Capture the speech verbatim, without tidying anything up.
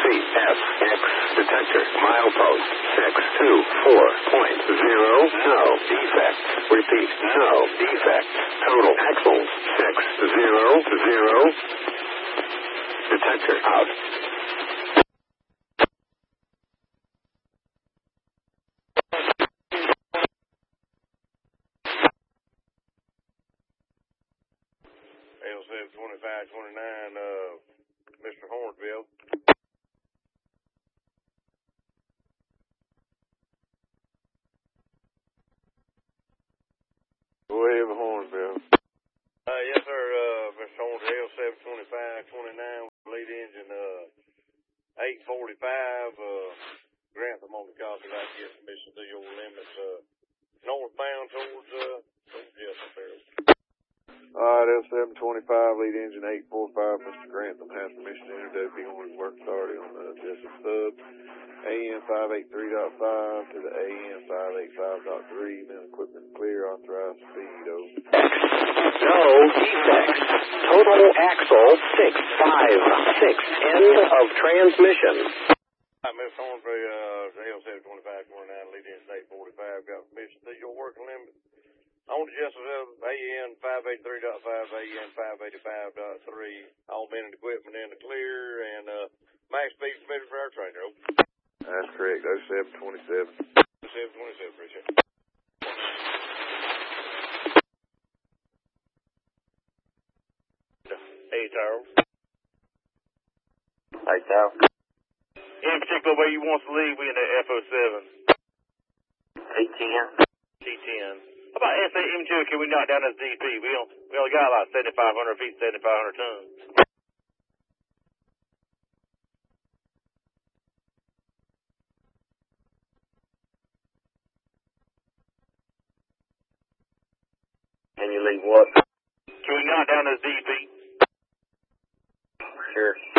feet. F X detector. Milepost six two four point zero. No defects. Repeat. No defects. Total axles six zero zero. Detector out. L seven twenty-five twenty-nine, uh, Mister Hornsville. Go ahead with Hornsville. Uh, yes, sir, uh, Mister Hornsville, L seven twenty-five twenty-nine, lead engine, uh, eight forty-five, uh, Grantham on the copy, like to get permission to your limits, uh, northbound towards, uh, towards Jessup there. Alright, L seven twenty-five, lead engine eight forty-five, Mister Grantham has permission to enter W B on his work authority on the Jessup sub, A M five eighty-three point five to the A M five eighty-five point three, then equipment clear, authorized speed, over. No defects. Total axle six five six. End of transmission. Alright, Mister Hornsby, uh, L seven twenty-five twenty-nine, lead engine eight forty-five, got permission to your working limit. On the Jessup A N five eighty-three point five, A N five eighty-five point three, all men and equipment in the clear, and uh, max speed permitted for our trainer. Over. That's correct, oh seven twenty-seven. oh seven twenty-seven, appreciate it. Hey, Charles. Hey, Charles. Any particular way you want to leave, we in the F oh seven. T ten. T ten. How about S A M two? Can we knock down this D P? We only, we only got like seventy-five hundred feet, seventy-five hundred tons. Can you leave what? Can we knock down this D P? Sure.